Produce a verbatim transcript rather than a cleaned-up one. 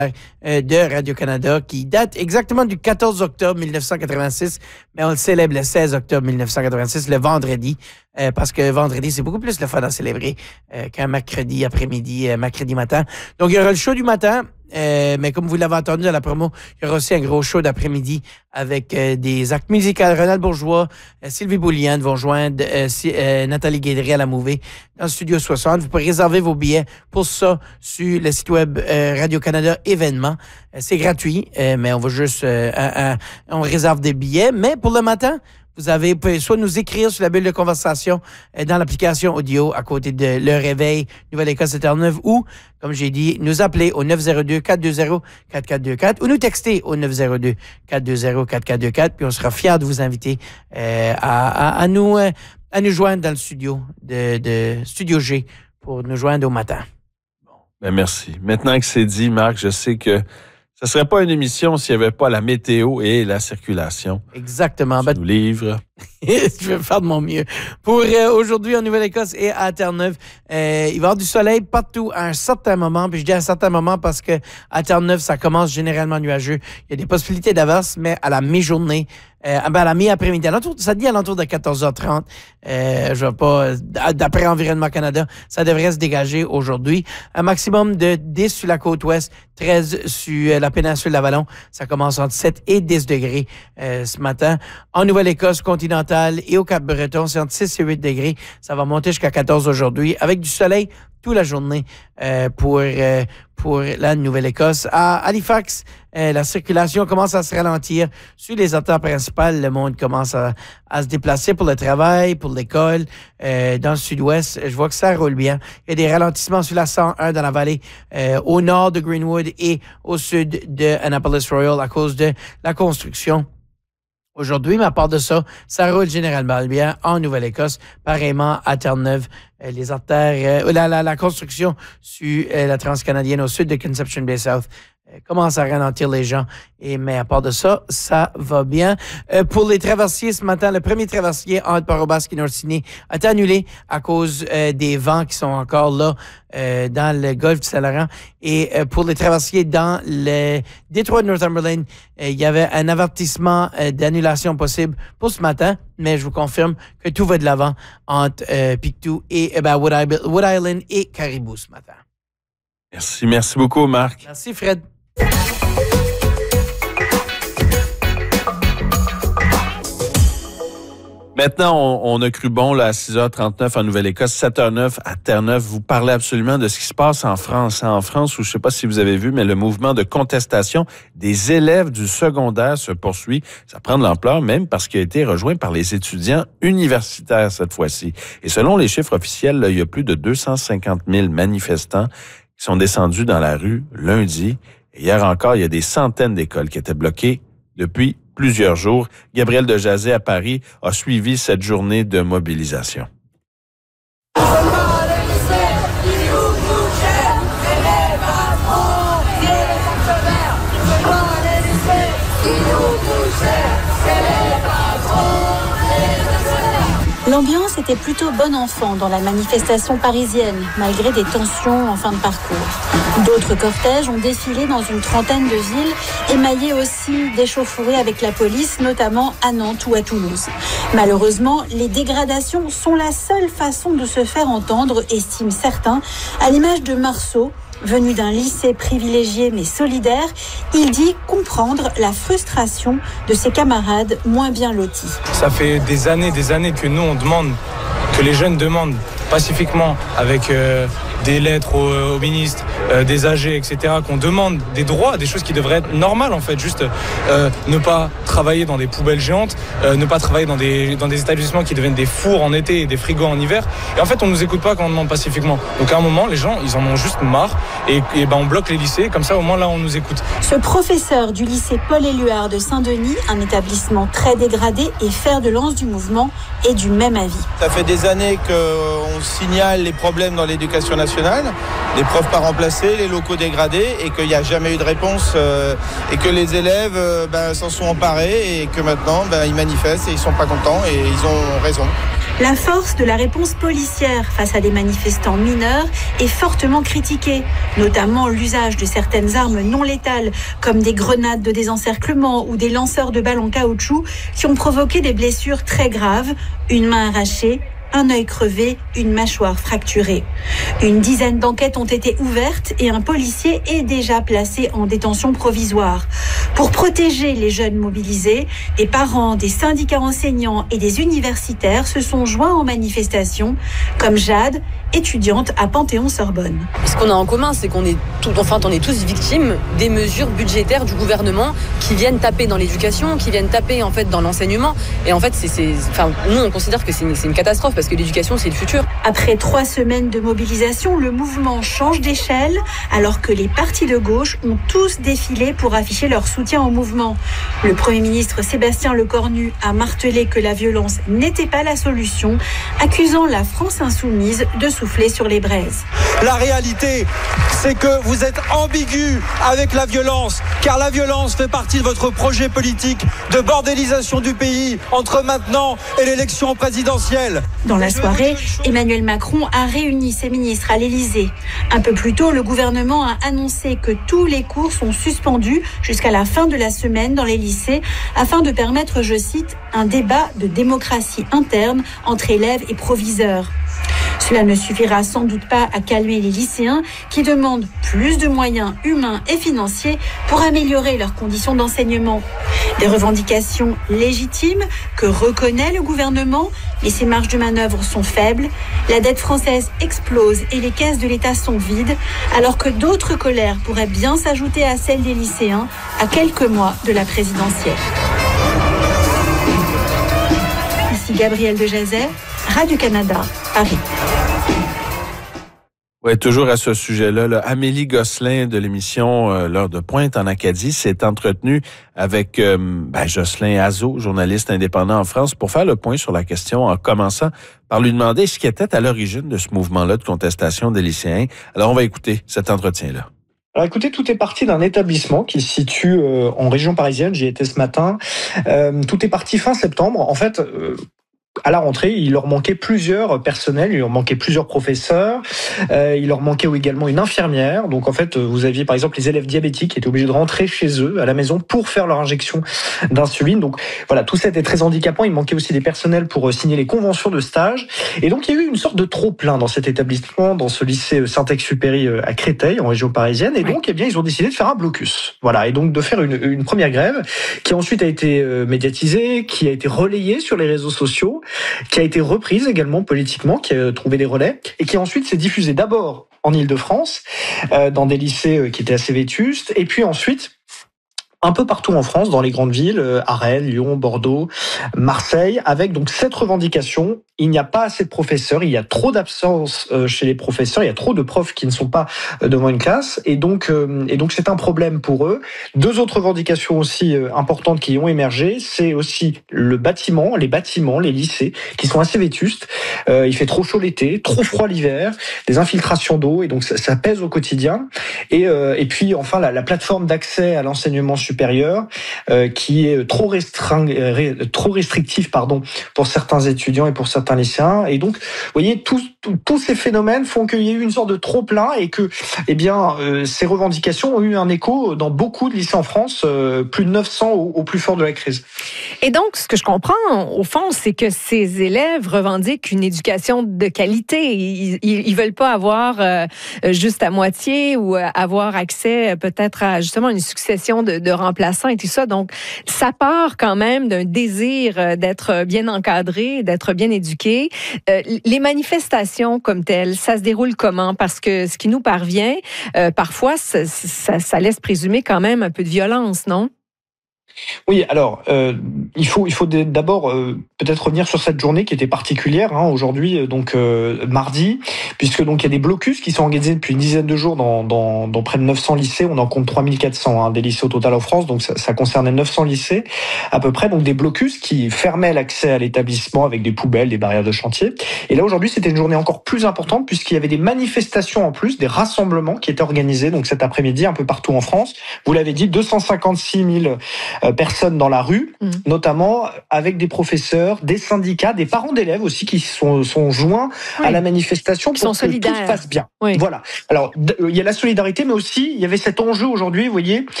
de Radio-Canada qui date exactement du quatorze octobre mille neuf cent quatre-vingt-six, mais on le célèbre le seize octobre mille neuf cent quatre-vingt-six, le vendredi, euh, parce que vendredi, c'est beaucoup plus le fun à célébrer euh, qu'un mercredi après-midi, euh, mercredi matin. Donc, il y aura le show du matin, euh, mais comme vous l'avez entendu dans la promo, il y aura aussi un gros show d'après-midi avec euh, des actes musicaux. Ronald Bourgeois, euh, Sylvie Bouliane vont joindre euh, si, euh, Nathalie Guédry à la Mouvée dans le Studio soixante. Vous pouvez réserver vos billets pour ça sur le site web euh, Radio-Canada événements. Euh, c'est gratuit, euh, mais on va juste... Euh, un, un, on réserve des billets. Mais pour le matin, vous avez, vous pouvez soit nous écrire sur la bulle de conversation euh, dans l'application audio à côté de Le Réveil, Nouvelle-Écosse et Terre-Neuve, ou, comme j'ai dit, nous appeler au neuf zéro deux, quatre deux zéro, quatre quatre deux quatre ou nous texter au neuf zéro deux, quatre deux zéro, quatre quatre deux quatre, puis on sera fiers de vous inviter euh, à, à, à, nous, euh, à nous joindre dans le studio de, de Studio G pour nous joindre au matin. Ben merci. Maintenant que c'est dit, Marc, je sais que ce ne serait pas une émission s'il n'y avait pas la météo et la circulation. Exactement. Tu ben, nous livres. Je vais faire de mon mieux. Pour euh, aujourd'hui en Nouvelle-Écosse et à Terre-Neuve, euh, il va y avoir du soleil partout à un certain moment. Puis je dis à un certain moment parce que à Terre-Neuve, ça commence généralement nuageux. Il y a des possibilités d'averse, mais à la mi-journée, euh, ben à la mi-après-midi, à l'entour, ça dit à l'entour de quatorze heures trente. Euh, je vais pas, d'après Environnement Canada, ça devrait se dégager aujourd'hui. Un maximum de dix sur la côte ouest, treize sur la péninsule de l'Avalon. Ça commence entre sept et dix degrés euh, ce matin. En Nouvelle-Écosse continentale et au Cap-Breton, c'est entre six et huit degrés. Ça va monter jusqu'à quatorze aujourd'hui, avec du soleil toute la journée euh, pour, euh, pour la Nouvelle-Écosse. À Halifax, euh, la circulation commence à se ralentir. Sur les artères principales, le monde commence à, à se déplacer pour le travail, pour l'école. Euh, dans le sud-ouest, je vois que ça roule bien. Il y a des ralentissements sur la cent un dans la vallée, euh, au nord de Greenwood et au sud de Annapolis Royal à cause de la construction aujourd'hui, mais à part de ça, ça roule généralement bien en Nouvelle-Écosse, pareillement à Terre-Neuve. Euh, les artères, euh, la, la, la construction sur euh, la transcanadienne au sud de Conception Bay South euh, commence à ralentir les gens. Et, mais à part de ça, ça va bien. Euh, pour les traversiers, ce matin, le premier traversier entre Port-au-Basque et North-Sydney a été annulé à cause euh, des vents qui sont encore là euh, dans le golfe du Saint-Laurent. Et euh, pour les traversiers dans le détroit de Northumberland, euh, il y avait un avertissement euh, d'annulation possible pour ce matin, mais je vous confirme que tout va de l'avant entre euh, Pictou et euh, ben, Wood, Island, Wood Island et Caribou ce matin. Merci, merci beaucoup, Marc. Merci, Fred. Maintenant, on, on a cru bon là, à six heures trente-neuf en Nouvelle-Écosse, sept heures neuf à Terre-Neuve. Vous parlez absolument de ce qui se passe en France. En France, où je ne sais pas si vous avez vu, mais le mouvement de contestation des élèves du secondaire se poursuit. Ça prend de l'ampleur même parce qu'il a été rejoint par les étudiants universitaires cette fois-ci. Et selon les chiffres officiels, là, il y a plus de deux cent cinquante mille manifestants qui sont descendus dans la rue lundi. Et hier encore, il y a des centaines d'écoles qui étaient bloquées depuis plusieurs jours. Gabriel Dejazet à Paris a suivi cette journée de mobilisation. L'ambiance était plutôt bon enfant dans la manifestation parisienne, malgré des tensions en fin de parcours. D'autres cortèges ont défilé dans une trentaine de villes, émaillés aussi d'échauffourées avec la police, notamment à Nantes ou à Toulouse. Malheureusement, les dégradations sont la seule façon de se faire entendre, estiment certains, à l'image de Marceau. Venu d'un lycée privilégié mais solidaire, il dit comprendre la frustration de ses camarades moins bien lotis. Ça fait des années, des années que nous on demande, que les jeunes demandent pacifiquement avec euh, des lettres au, au ministre, euh, des A G, et cetera, qu'on demande des droits, des choses qui devraient être normales en fait, juste euh, ne pas travailler dans des poubelles géantes, euh, ne pas travailler dans des, dans des établissements qui deviennent des fours en été et des frigos en hiver. Et en fait, on nous écoute pas quand on demande pacifiquement. Donc à un moment, les gens, ils en ont juste marre et, et ben, on bloque les lycées, comme ça au moins là on nous écoute. Ce professeur du lycée Paul-Éluard de Saint-Denis, un établissement très dégradé et fer de lance du mouvement, est du même avis. Ça fait des années qu'on signale les problèmes dans l'éducation nationale, les profs pas remplacés, les locaux dégradés, et qu'il n'y a jamais eu de réponse, euh, et que les élèves euh, ben, s'en sont emparés, et que maintenant ben, ils manifestent et ils sont pas contents et ils ont raison. La force de la réponse policière face à des manifestants mineurs est fortement critiquée, notamment l'usage de certaines armes non létales, comme des grenades de désencerclement ou des lanceurs de balles en caoutchouc qui ont provoqué des blessures très graves, une main arrachée, un œil crevé, une mâchoire fracturée. Une dizaine d'enquêtes ont été ouvertes et un policier est déjà placé en détention provisoire. Pour protéger les jeunes mobilisés, des parents, des syndicats enseignants et des universitaires se sont joints aux manifestations, comme Jade, étudiante à Panthéon-Sorbonne. Ce qu'on a en commun, c'est qu'on est, tout, enfin, on est tous victimes des mesures budgétaires du gouvernement qui viennent taper dans l'éducation, qui viennent taper en fait dans l'enseignement. Et en fait, c'est, c'est, enfin, nous, on considère que c'est une, c'est une catastrophe parce que l'éducation, c'est le futur. Après trois semaines de mobilisation, le mouvement change d'échelle alors que les partis de gauche ont tous défilé pour afficher leur soutien au mouvement. Le Premier ministre Sébastien Lecornu a martelé que la violence n'était pas la solution, accusant la France insoumise de souffler sur les braises. La réalité, c'est que vous êtes ambigu avec la violence, car la violence fait partie de votre projet politique de bordélisation du pays entre maintenant et l'élection présidentielle. Dans la soirée, Emmanuel Macron a réuni ses ministres à l'Élysée. Un peu plus tôt, le gouvernement a annoncé que tous les cours sont suspendus jusqu'à la fin de la semaine dans les lycées afin de permettre, je cite, un débat de démocratie interne entre élèves et proviseurs. Cela ne suffira sans doute pas à calmer les lycéens qui demandent plus de moyens humains et financiers pour améliorer leurs conditions d'enseignement. Des revendications légitimes que reconnaît le gouvernement, mais ses marges de manœuvre sont faibles. La dette française explose et les caisses de l'État sont vides, alors que d'autres colères pourraient bien s'ajouter à celles des lycéens à quelques mois de la présidentielle. Ici Gabrielle Dejazet, Radio-Canada, Paris. Oui, toujours à ce sujet-là, là, Amélie Gosselin de l'émission euh, L'heure de pointe en Acadie s'est entretenue avec euh, ben, Jocelyn Azzo, journaliste indépendant en France, pour faire le point sur la question en commençant par lui demander ce qui était à l'origine de ce mouvement-là de contestation des lycéens. Alors, on va écouter cet entretien-là. Alors écoutez, tout est parti d'un établissement qui se situe euh, en région parisienne. J'y étais ce matin. Euh, tout est parti fin septembre. En fait... Euh, À la rentrée, il leur manquait plusieurs personnels, il leur manquait plusieurs professeurs, euh, il leur manquait également une infirmière. Donc en fait, vous aviez par exemple les élèves diabétiques qui étaient obligés de rentrer chez eux à la maison pour faire leur injection d'insuline. Donc voilà, tout ça était très handicapant. Il manquait aussi des personnels pour signer les conventions de stage. Et donc il y a eu une sorte de trop-plein dans cet établissement, dans ce lycée Saint-Exupéry à Créteil, en région parisienne. Et donc, eh bien, ils ont décidé de faire un blocus. Voilà, et donc de faire une, une première grève qui ensuite a été médiatisée, qui a été relayée sur les réseaux sociaux, qui a été reprise également politiquement, qui a trouvé des relais, et qui ensuite s'est diffusée d'abord en Île-de-France, euh, dans des lycées qui étaient assez vétustes, et puis ensuite un peu partout en France, dans les grandes villes, à Rennes, Lyon, Bordeaux, Marseille, avec donc cette revendication. Il n'y a pas assez de professeurs, il y a trop d'absence chez les professeurs, il y a trop de profs qui ne sont pas devant une classe, et donc, et donc c'est un problème pour eux. Deux autres revendications aussi importantes qui ont émergé, c'est aussi le bâtiment, les bâtiments, les lycées, qui sont assez vétustes. Euh, il fait trop chaud l'été, trop froid l'hiver, des infiltrations d'eau, et donc ça, ça pèse au quotidien. Et, euh, et puis enfin la, la plateforme d'accès à l'enseignement supérieur, euh, qui est trop restreint, trop restrictif, pardon, pour certains étudiants et pour certains lycéens. Et donc, vous voyez, tous, tous, tous ces phénomènes font qu'il y ait eu une sorte de trop-plein et que, eh bien, euh, ces revendications ont eu un écho dans beaucoup de lycées en France, euh, plus de neuf cents au, au plus fort de la crise. Et donc, ce que je comprends, au fond, c'est que ces élèves revendiquent une éducation de qualité. Ils, ils, ils veulent pas avoir euh, juste à moitié ou avoir accès peut-être à justement une succession de, de remplaçants et tout ça. Donc, ça part quand même d'un désir d'être bien encadré, d'être bien éduqué. Euh, les manifestations comme telles, ça se déroule comment? Parce que ce qui nous parvient, euh, parfois, ça, ça, ça laisse présumer quand même un peu de violence, non? Oui, alors euh, il faut il faut d'abord euh, peut-être revenir sur cette journée qui était particulière hein, aujourd'hui, donc euh, mardi, puisque donc il y a des blocus qui sont organisés depuis une dizaine de jours dans dans, dans près de neuf cents lycées. On en compte trois mille quatre cents hein, des lycées au total en France, donc ça, ça concernait neuf cents lycées à peu près. Donc des blocus qui fermaient l'accès à l'établissement avec des poubelles, des barrières de chantier. Et là aujourd'hui c'était une journée encore plus importante puisqu'il y avait des manifestations en plus, des rassemblements qui étaient organisés donc cet après-midi un peu partout en France. Vous l'avez dit, deux cent cinquante-six mille euh, personnes dans la rue, mmh. notamment avec des professeurs, des syndicats, des parents d'élèves aussi qui sont, sont joints oui. à la manifestation qui pour sont que solidaires. tout se passe bien. Oui. Voilà. Alors, il y a la solidarité, mais aussi, il y avait cet enjeu aujourd'hui, vous voyez,